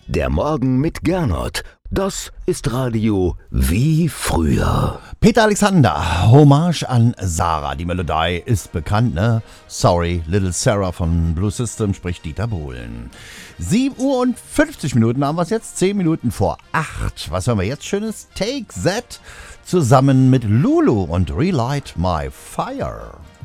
Der Morgen mit Gernot. Das ist Radio wie früher. Peter Alexander, Hommage an Sarah. Die Melodie ist bekannt, ne? Sorry, Little Sarah von Blue System, spricht Dieter Bohlen. 7:50 haben wir es jetzt, 10 Minuten vor 8. Was hören wir jetzt Schönes? Take That zusammen mit Lulu und Relight My Fire.